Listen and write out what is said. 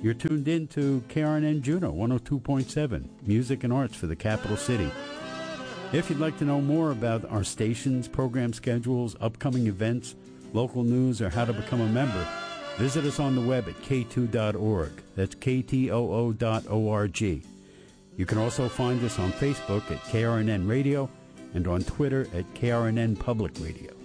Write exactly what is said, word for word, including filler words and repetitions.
You're tuned in to K R N N Juneau one oh two point seven, music and arts for the capital city. If you'd like to know more about our stations, program schedules, upcoming events, local news, or how to become a member, visit us on the web at k two dot org. That's K T O O dot O R G. You can also find us on Facebook at K R N N Radio and on Twitter at K R N N Public Radio.